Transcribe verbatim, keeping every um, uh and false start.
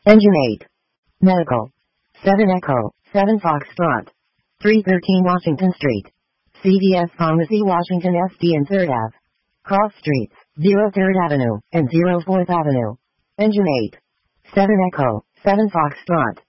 Engine eight. Medical. seven Echo, seven Foxtrot. three thirteen Washington Street. C V S Pharmacy, Washington S D and third Avenue. Cross Streets, zero third Avenue and zero fourth Avenue. Engine eight. seven Echo, seven Foxtrot.